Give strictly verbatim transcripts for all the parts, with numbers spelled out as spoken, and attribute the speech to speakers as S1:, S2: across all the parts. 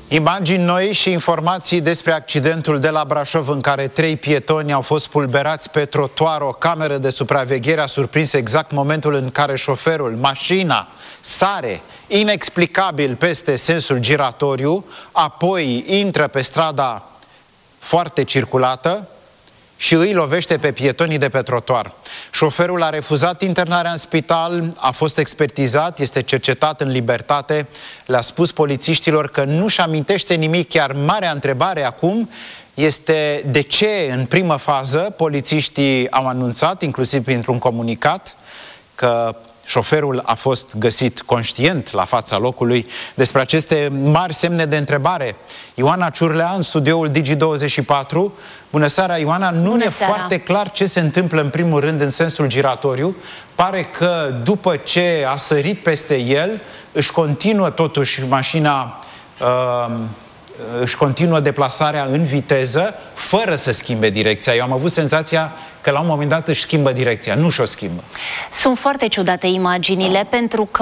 S1: Imagini noi și informații despre accidentul de la Brașov în care trei pietoni au fost pulberați pe trotuar. O cameră de supraveghere a surprins exact momentul în care șoferul, mașina, sare inexplicabil peste sensul giratoriu, apoi intră pe strada foarte circulată și îi lovește pe pietonii de pe trotuar. Șoferul a refuzat internarea în spital, a fost expertizat, este cercetat în libertate. Le-a spus polițiștilor că nu-și amintește nimic, iar marea întrebare acum este de ce în primă fază polițiștii au anunțat, inclusiv printr-un comunicat, că șoferul a fost găsit conștient la fața locului. Despre aceste mari semne de întrebare, Ioana Ciurlea, în studioul Digi douăzeci și patru. Bună seara, Ioana! Nu ne e foarte clar ce se întâmplă în primul rând în sensul giratoriu. Pare că după ce a sărit peste el, își continuă totuși mașina, uh, își continuă deplasarea în viteză, fără să schimbe direcția. Eu am avut senzația că la un moment dat își schimbă direcția, nu și-o schimbă.
S2: Sunt foarte ciudate imaginile, pentru că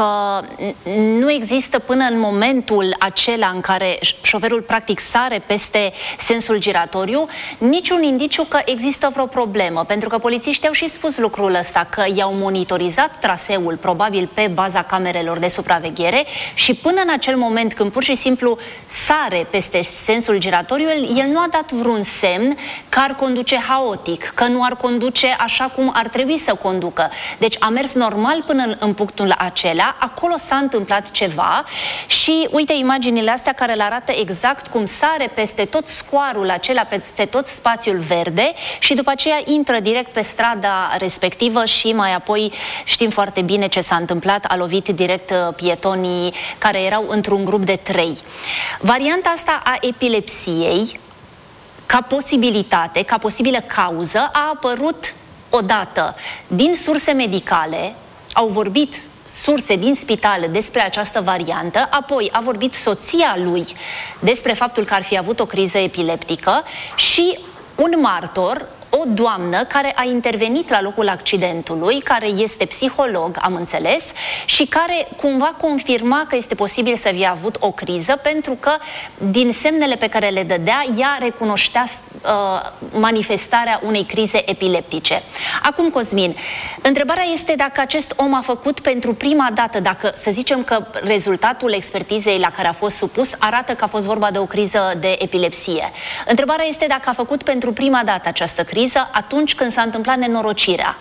S2: nu există până în momentul acela în care șoferul practic sare peste sensul giratoriu niciun indiciu că există vreo problemă, pentru că polițiștii au și spus lucrul ăsta, că i-au monitorizat traseul, probabil pe baza camerelor de supraveghere, și până în acel moment când pur și simplu sare peste sensul giratoriu, el, el nu a dat vreun semn că ar conduce haotic, că nu ar conduce așa cum ar trebui să conducă. Deci a mers normal până în, în punctul acela, acolo s-a întâmplat ceva și uite imaginile astea care le arată exact cum sare peste tot scoarul acela, peste tot spațiul verde și după aceea intră direct pe strada respectivă și mai apoi știm foarte bine ce s-a întâmplat, a lovit direct pietonii care erau într-un grup de trei. Varianta asta a epilepsiei ca posibilitate, ca posibilă cauză, a apărut odată din surse medicale, au vorbit surse din spitale despre această variantă, apoi a vorbit soția lui despre faptul că ar fi avut o criză epileptică și un martor, o doamnă care a intervenit la locul accidentului, care este psiholog, am înțeles, și care cumva confirma că este posibil să fie avut o criză, pentru că din semnele pe care le dădea, ea recunoștea uh, manifestarea unei crize epileptice. Acum, Cosmin, întrebarea este dacă acest om a făcut pentru prima dată, dacă să zicem că rezultatul expertizei la care a fost supus arată că a fost vorba de o criză de epilepsie. Întrebarea este dacă a făcut pentru prima dată această criză atunci când s-a întâmplat nenorocirea.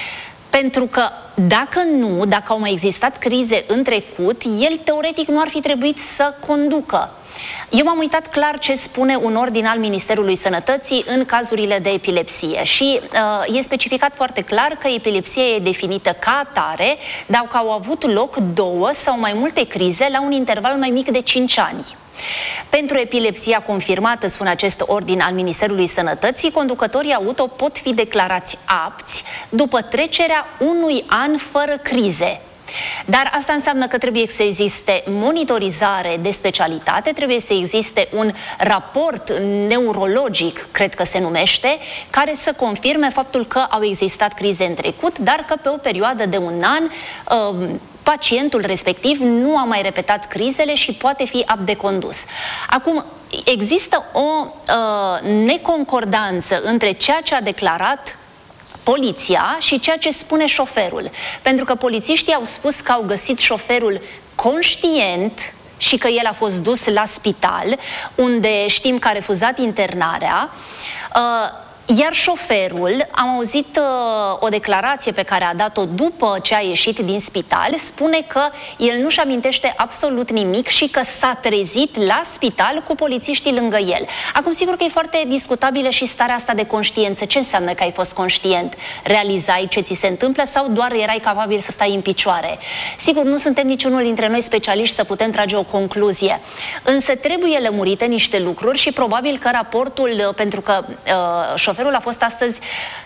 S2: Pentru că dacă nu, dacă au mai existat crize în trecut, el teoretic nu ar fi trebuit să conducă. Eu m-am uitat clar ce spune un ordin al Ministerului Sănătății în cazurile de epilepsie și uh, e specificat foarte clar că epilepsia e definită ca atare dacă au avut loc două sau mai multe crize la un interval mai mic de cinci ani. Pentru epilepsia confirmată, spune acest ordin al Ministerului Sănătății, conducătorii auto pot fi declarați apți după trecerea unui an fără crize. Dar asta înseamnă că trebuie să existe monitorizare de specialitate, trebuie să existe un raport neurologic, cred că se numește, care să confirme faptul că au existat crize în trecut, dar că pe o perioadă de un an uh, pacientul respectiv nu a mai repetat crizele și poate fi apt de condus. Acum, există o uh, neconcordanță între ceea ce a declarat poliția și ceea ce spune șoferul. Pentru că polițiștii au spus că au găsit șoferul conștient și că el a fost dus la spital, unde știm că a refuzat internarea. Uh, Iar șoferul, am auzit uh, o declarație pe care a dat-o după ce a ieșit din spital, spune că el nu-și amintește absolut nimic și că s-a trezit la spital cu polițiștii lângă el. Acum, sigur că e foarte discutabilă și starea asta de conștiență. Ce înseamnă că ai fost conștient? Realizai ce ți se întâmplă sau doar erai capabil să stai în picioare? Sigur, nu suntem niciunul dintre noi specialiști să putem trage o concluzie. Însă trebuie lămurite niște lucruri și probabil că raportul, pentru că uh, șoferul a fost astăzi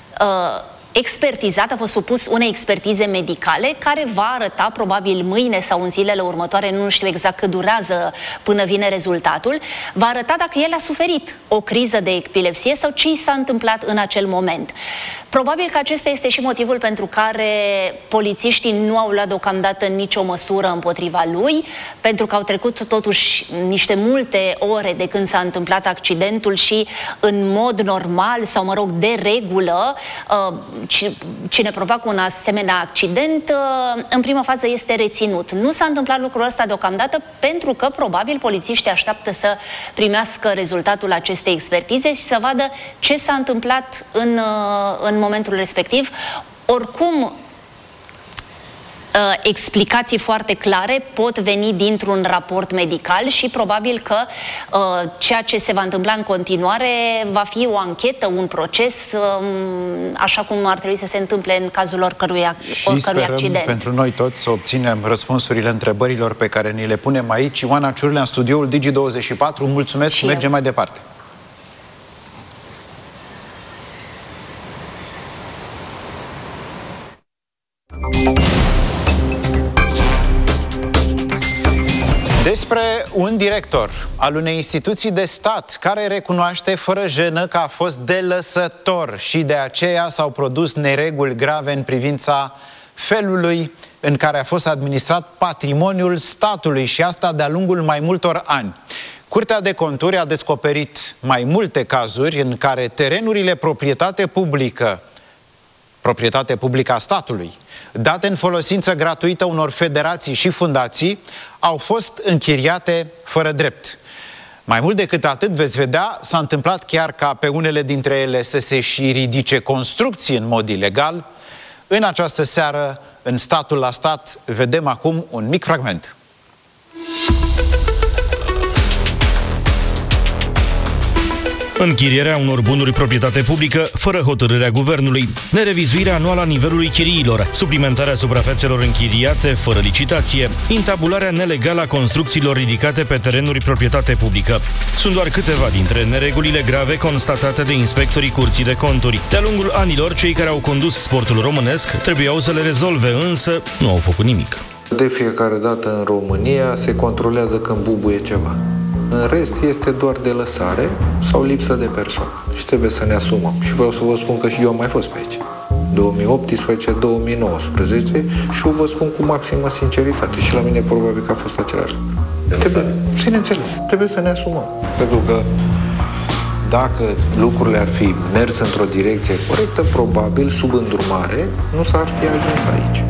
S2: uh, expertizat, a fost supus unei expertize medicale care va arăta probabil mâine sau în zilele următoare, nu știu exact cât durează până vine rezultatul, va arăta dacă el a suferit o criză de epilepsie sau ce i s-a întâmplat în acel moment. Probabil că acesta este și motivul pentru care polițiștii nu au luat deocamdată nicio măsură împotriva lui, pentru că au trecut totuși niște multe ore de când s-a întâmplat accidentul și în mod normal sau, mă rog, de regulă, cine provoacă un asemenea accident, în prima fază este reținut. Nu s-a întâmplat lucrul ăsta deocamdată pentru că probabil polițiștii așteaptă să primească rezultatul acestei expertize și să vadă ce s-a întâmplat în, în momentul respectiv. Oricum, explicații foarte clare pot veni dintr-un raport medical și probabil că uh, ceea ce se va întâmpla în continuare va fi o anchetă, un proces, uh, așa cum ar trebui să se întâmple în cazul oricărui,
S1: și
S2: oricărui
S1: sperăm
S2: accident.
S1: pentru noi toți să obținem răspunsurile întrebărilor pe care ni le punem aici. Ioana Ciurlea, în studioul Digi douăzeci și patru, mulțumesc, și mergem eu. mai departe. Despre un director al unei instituții de stat care recunoaște fără jenă că a fost delăsător și de aceea s-au produs nereguli grave în privința felului în care a fost administrat patrimoniul statului și asta de-a lungul mai multor ani. Curtea de Conturi a descoperit mai multe cazuri în care terenurile proprietate publică, proprietate publică a statului, date în folosință gratuită unor federații și fundații, au fost închiriate fără drept. Mai mult decât atât, veți vedea, s-a întâmplat chiar ca pe unele dintre ele să se și ridice construcții în mod ilegal. În această seară, în Statul la Stat, vedem acum un mic fragment.
S3: Închirierea unor bunuri proprietate publică fără hotărârea guvernului, nerevizuirea anuală a nivelului chiriilor, suplimentarea suprafețelor închiriate fără licitație, intabularea nelegală a construcțiilor ridicate pe terenuri proprietate publică. Sunt doar câteva dintre neregulile grave constatate de inspectorii Curții de Conturi. De-a lungul anilor, cei care au condus sportul românesc trebuiau să le rezolve, însă nu au făcut nimic.
S4: De fiecare dată în România se controlează când bubuie ceva. În rest este doar de lăsare sau lipsă de persoană. Și trebuie să ne asumăm. Și vreau să vă spun că și eu am mai fost pe aici. două mii optsprezece două mii nouăsprezece și eu vă spun cu maximă sinceritate. Și la mine probabil că a fost același lucru. Trebuie, bineînțeles, trebuie să ne asumăm. Pentru că dacă lucrurile ar fi mers într-o direcție corectă, probabil, sub îndrumare, nu s-ar fi ajuns aici.